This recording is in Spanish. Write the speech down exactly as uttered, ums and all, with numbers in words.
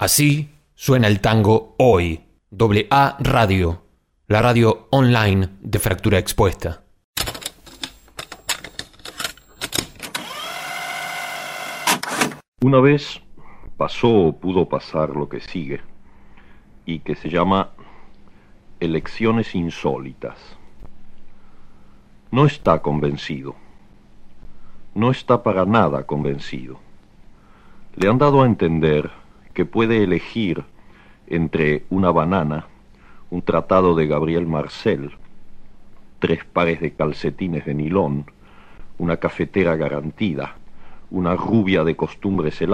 Así suena el tango hoy. Doble A Radio, la radio online de Fractura Expuesta. Una vez pasó o pudo pasar lo que sigue, y que se llama elecciones insólitas. No está convencido. No está para nada convencido. Le han dado a entender que puede elegir entre una banana, un tratado de Gabriel Marcel, tres pares de calcetines de nilón, una cafetera garantida, una rubia de costumbres heladas,